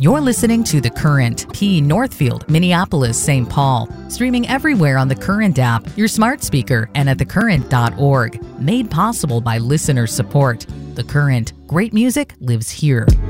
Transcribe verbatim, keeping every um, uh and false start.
You're listening to The Current, P. Northfield, Minneapolis, Saint Paul. Streaming everywhere on the Current app, your smart speaker, and at the current dot org. Made possible by listener support. The Current. Great music lives here.